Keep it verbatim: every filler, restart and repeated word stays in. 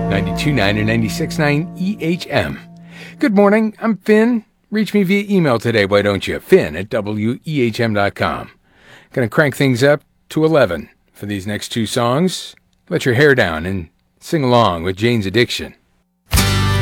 ninety-two point nine and ninety-six point nine E H M. Good morning, I'm Finn. Reach me via email today, why don't you? Finn at W E H M dot com. Gonna crank things up to eleven for these next two songs. Let your hair down and sing along with Jane's Addiction.